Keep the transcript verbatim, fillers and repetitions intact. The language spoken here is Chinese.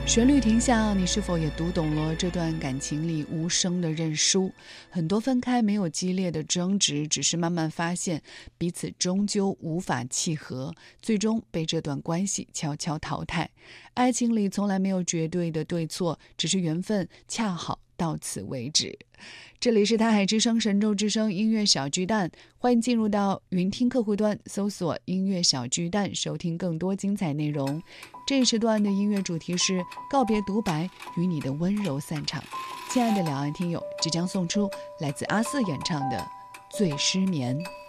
旋律停下，你是否也读懂了这段感情里无声的认输？很多分开没有激烈的争执，只是慢慢发现彼此终究无法契合，最终被这段关系悄悄淘汰。爱情里从来没有绝对的对错，只是缘分恰好到此为止。这里是台海之声神州之声音乐小巨蛋，欢迎进入到云听客户端，搜索音乐小巨蛋，收听更多精彩内容。这一时段的音乐主题是告别独白，与你的温柔散场。亲爱的两岸听友，即将送出来自阿瑟演唱的《醉失眠》。